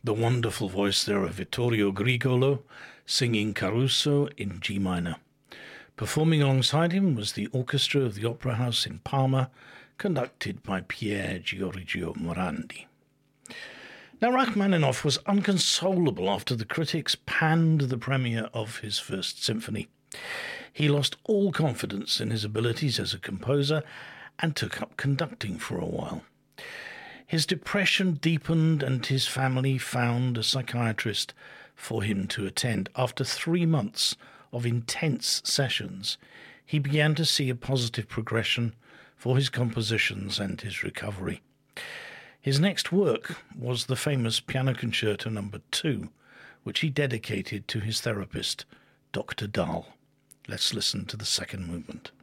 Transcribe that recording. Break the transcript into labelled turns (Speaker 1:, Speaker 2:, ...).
Speaker 1: the wonderful voice there of Vittorio Grigolo singing Caruso in G minor. Performing alongside him was the orchestra of the Opera House in Parma, conducted by Pier Giorgio Morandi. Now, Rachmaninoff was inconsolable after the critics panned the premiere of his First Symphony. He lost all confidence in his abilities as a composer and took up conducting for a while. His depression deepened and his family found a psychiatrist for him to attend. After 3 months of intense sessions, he began to see a positive progression for his compositions and his recovery. His next work was the famous Piano Concerto No. 2, which he dedicated to his therapist, Dr. Dahl. Let's listen to the second movement.